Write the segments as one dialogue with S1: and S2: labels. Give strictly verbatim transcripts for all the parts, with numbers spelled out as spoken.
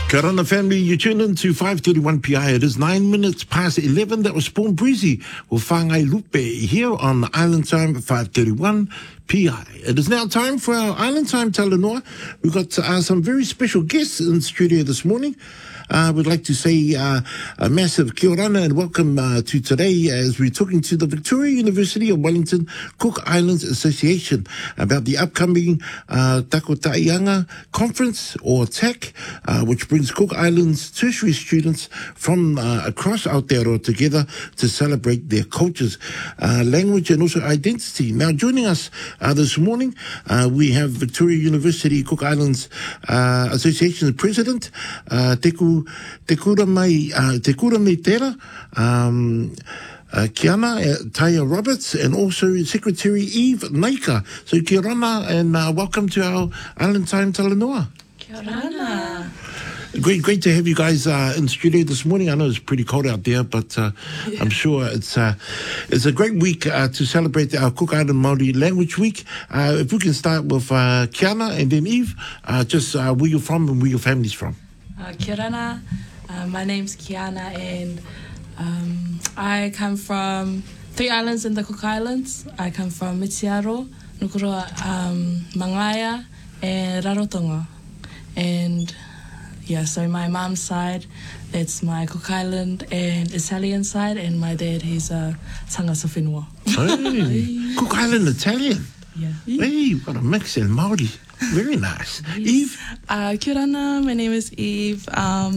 S1: Kia ora family, you tune in to five thirty-one P I. It is nine minutes past eleven. That was Spawn Breezy with Whangai Lupe here on Island Time at five thirty-one P I. It is now time for our Island Time Talanoa. We've got uh, some very special guests in the studio this morning. I uh, would like to say uh, a massive kia ora and welcome uh, to today as we're talking to the Victoria University of Wellington Cook Islands Association about the upcoming uh, Takotaianga Conference, or T A C, uh, which brings Cook Islands tertiary students from uh, across Aotearoa together to celebrate their cultures, uh, language and also identity. Now joining us uh, this morning, uh, we have Victoria University Cook Islands uh, Association President, uh, Teku Te kura mai, uh, te kura mai tera, um, uh, Kiana uh, Taya Roberts, and also Secretary Eve Naika. So kia rana and uh, welcome to our Island Time Talanoa.
S2: Kia rana.
S1: Great, great to have you guys uh, in studio this morning. I know it's pretty cold out there, but uh, yeah. I'm sure it's uh, it's a great week uh, to celebrate our Cook Island Māori Language Week. Uh, if we can start with uh, Kiana and then Eve, uh, just uh, where you're from and where your family's from.
S2: Uh, kia rana. Uh, my name's Kiana and um, I come from three islands in the Cook Islands. I come from Mitiaro, Nukuroa, um, Mangaia, and Rarotonga. And yeah, so my mom's side, it's my Cook Island and Italian side, and my dad, he's a uh, tangata whenua.
S1: Hey, Cook Island Italian.
S2: Yeah.
S1: Hey, what a mix in Māori. Very nice. Yes. Eve?
S3: Uh, kia rana, my name is Eve. Um,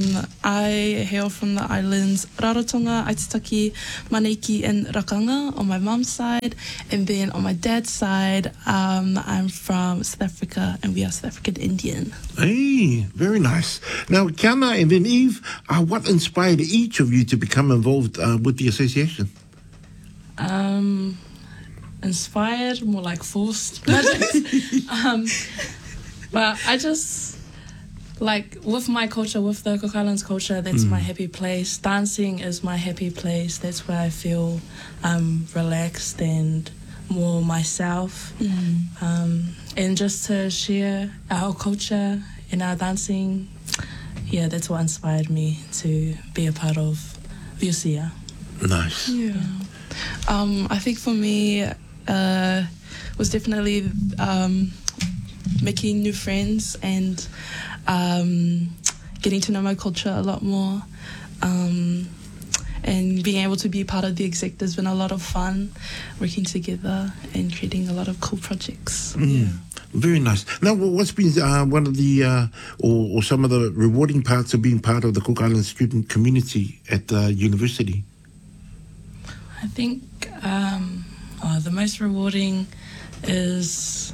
S3: I hail from the islands Rarotonga, Aitutaki, Maneki, and Rakanga on my mom's side. And then on my dad's side, um, I'm from South Africa, and we are South African Indian.
S1: Hey, very nice. Now, Kiana and then Eve, uh, what inspired each of you to become involved uh, with the association?
S2: Um... Inspired, more like forced. um, but I just, like, with my culture, with the Cook Islands culture, that's mm. my happy place. Dancing is my happy place. That's where I feel um, relaxed and more myself. Mm. Um, and just to share our culture and our dancing, yeah, that's what inspired me to be a part of Viusia.
S1: Nice.
S3: Yeah. Um, I think for me, Uh, was definitely um, making new friends and um, getting to know my culture a lot more, um, and being able to be part of the exec has been a lot of fun, working together and creating a lot of cool projects.
S1: Mm. Yeah. Very nice. Now, what's been uh, one of the, uh, or, or some of the rewarding parts of being part of the Cook Island student community at the university?
S2: I think um, oh, the most rewarding is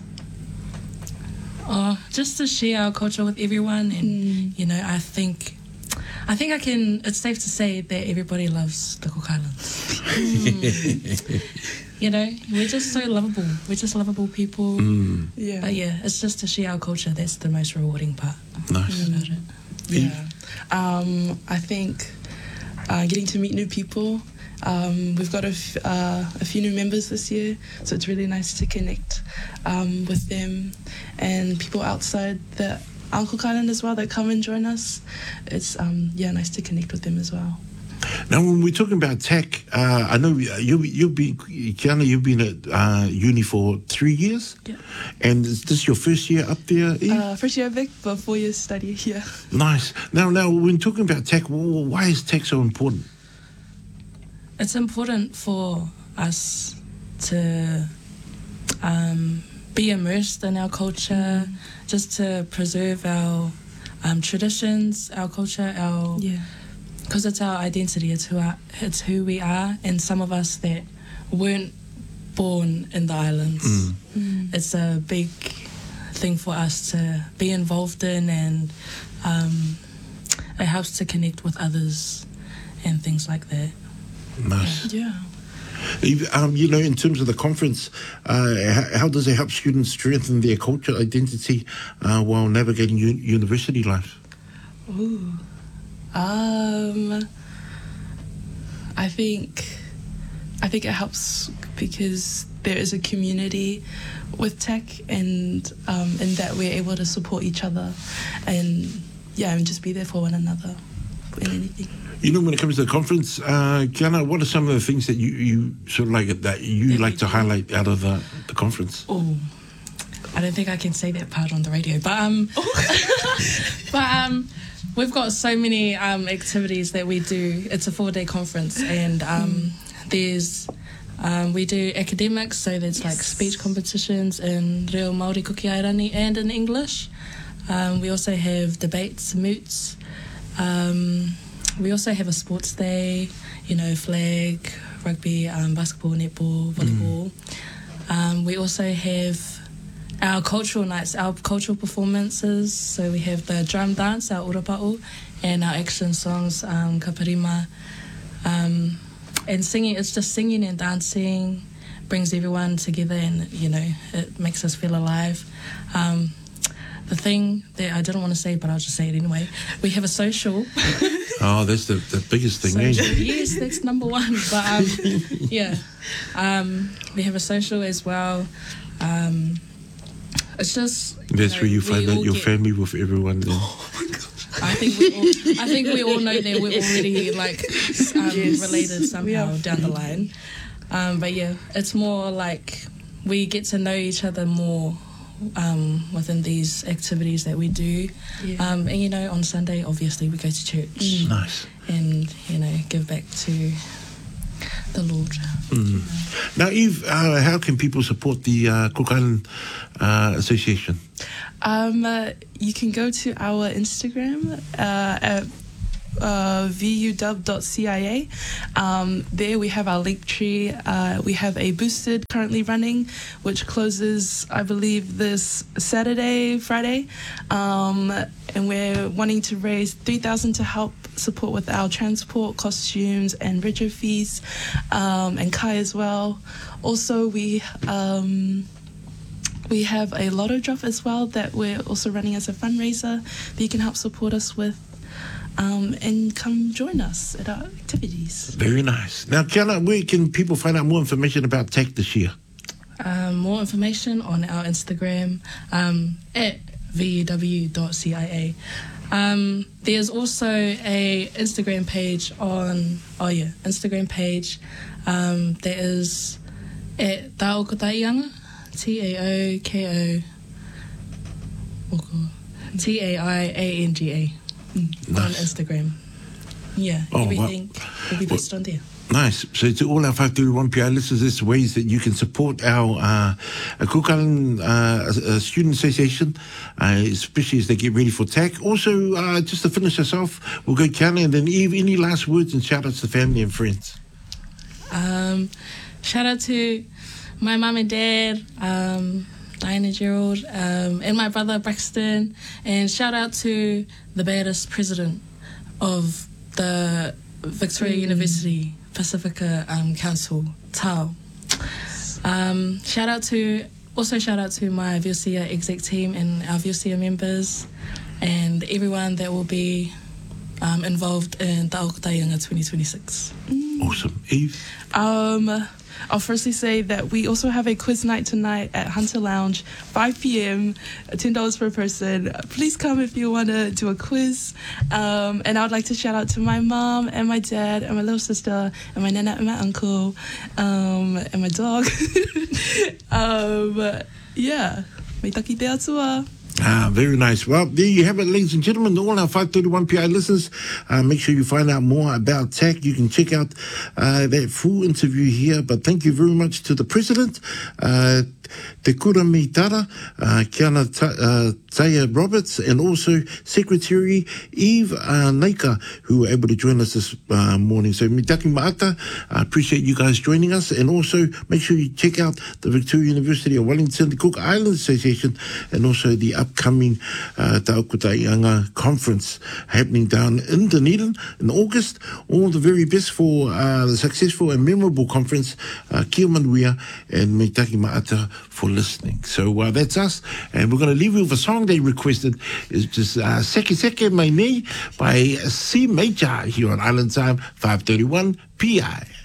S2: oh, just to share our culture with everyone. And, mm. you know, I think I think I can, it's safe to say that everybody loves the Cook Islands. mm. You know, we're just so lovable. We're just lovable people. Mm. Yeah. But yeah, it's just to share our culture. That's the most rewarding part.
S1: Nice.
S2: About it.
S3: Yeah. Um, I think uh, getting to meet new people. Um, we've got a, f- uh, a few new members this year, so it's really nice to connect um, with them and people outside the Cook Island as well that come and join us. It's um, yeah, nice to connect with them as well.
S1: Now, when we're talking about T A C, uh, I know you, you've been, Kiana, you've been at uh, uni for three years?
S3: Yeah.
S1: And is this your first year up there, Eve?
S3: Uh, first year at Vic, but four years study here.
S1: Nice. Now, now, when talking about T A C, why is T A C so important?
S2: It's important for us to um, be immersed in our culture, mm. just to preserve our um, traditions, our culture, our
S3: yeah.
S2: because it's our identity, it's who our, it's who we are, and some of us that weren't born in the islands, mm. Mm. it's a big thing for us to be involved in, and um, it helps to connect with others and things like that.
S1: Nice.
S3: Yeah.
S1: Um, you know, in terms of the conference, uh, how, how does it help students strengthen their cultural identity uh, while navigating u- university life?
S3: Ooh. Um, I think, I think it helps because there is a community with tech, and um, in that we're able to support each other and yeah, and just be there for one another in anything.
S1: You know, when it comes to the conference, uh, Kiana, what are some of the things that you, you sort of like that you
S2: That
S1: like
S2: we
S1: to
S2: do.
S1: highlight out of the, the conference?
S2: Oh, I don't think I can say that part on the radio, but um, but um, we've got so many um activities that we do. It's a four-day conference, and um, there's um, we do academics, so there's like speech competitions in Reo Māori Kukiairani and in English. Um, we also have debates, moots. Um, we also have a sports day, you know, flag, rugby, um, basketball, netball, volleyball. Mm. Um, we also have our cultural nights, our cultural performances. So we have the drum dance, our urapa'u, and our action songs, um, kaparima. Um, and singing, it's just singing and dancing, brings everyone together, and, you know, it makes us feel alive. Um, the thing that I didn't want to say, but I'll just say it anyway, we have a social.
S1: Oh, that's the, the biggest thing, eh?
S2: Social, yes, that's number one. But um, yeah, um, we have a social as well. Um, it's just you
S1: That's
S2: know,
S1: where you
S2: we
S1: find out
S2: all
S1: your
S2: get-
S1: family with everyone then.
S2: I think we all, I think we all know that we're already like um,
S3: Yes,
S2: related
S3: we
S2: somehow
S3: are.
S2: down the line. Um, but yeah, it's more like we get to know each other more um, within these activities that we do.
S3: Yeah.
S2: Um, and you know, on Sunday, obviously, we go to church
S1: Nice.
S2: and you know give back to the Lord.
S1: Mm. Now, Eve, uh, how can people support the uh, Cook Island uh, Association?
S3: Um, uh, you can go to our Instagram uh, at uh, v u w dot c i a. Um, there we have our link tree. Uh, we have a boosted currently running, which closes, I believe, this Saturday, Friday. Um, and we're wanting to raise three thousand dollars to help support with our transport, costumes, and retro fees, um, and Kai as well. Also, we... Um, We have a lotto drop as well that we're also running as a fundraiser that you can help support us with, um, and come join us at our activities.
S1: Very nice. Now, Kiana, where can people find out more information about T A C this year?
S2: Um, more information on our Instagram um, at v u w dot c i a. Um, there's also a Instagram page on oh yeah Instagram page um, that is at Taokotaianga, T A O K O T A I A N G A on
S1: Nice.
S2: Instagram. Yeah,
S1: Oh, wow.
S2: everything will be posted on there.
S1: Nice. So to all our five thirty-one P I listeners, there's ways that you can support our uh, Cook Island uh, uh, Student Association, uh, especially as they get ready for T A C. Also, uh, just to finish us off, we'll go Kiana and then Eve. Any last words and shout-outs to family and friends?
S2: Um, shout out to my mum and dad, um, Diana Gerald, um, and my brother Braxton, and shout out to the baddest president of the Victoria mm. University Pacifica um, Council, Tao. Um, shout out to also shout out to my Viosia exec team and our Viosia members, and everyone that will be um, involved in Taokotaianga twenty twenty-six.
S3: Mm.
S1: Awesome. Eve?
S3: Um, I'll firstly say that we also have a quiz night tonight at Hunter Lounge, five p.m., ten dollars per person. Please come if you want to do a quiz. Um, and I would like to shout out to my mom and my dad and my little sister and my nana and my uncle, um, and my dog. um, yeah. Me taki te atua.
S1: Ah, very nice. Well, there you have it, ladies and gentlemen. All our five thirty-one P I listeners, uh, make sure you find out more about T A C. You can check out uh, that full interview here. But thank you very much to the president, uh, Te Kura Mitara, uh, Kiana Ta- uh, Taya Roberts, and also Secretary Eve uh, Naika, who were able to join us this uh, morning. So, mitaki ma'ata, I appreciate you guys joining us. And also, make sure you check out the Victoria University of Wellington, the Cook Island Association, and also the upcoming uh, Taokotaianga conference happening down in Dunedin in August. All the very best for uh, the successful and memorable conference. Uh, kia manuia, and mitaki ma'ata for listening. So uh, that's us, and we're going to leave you with a song they requested. It's just uh, Seke Seke Mai Nei by C Major here on Island Time five thirty-one P I.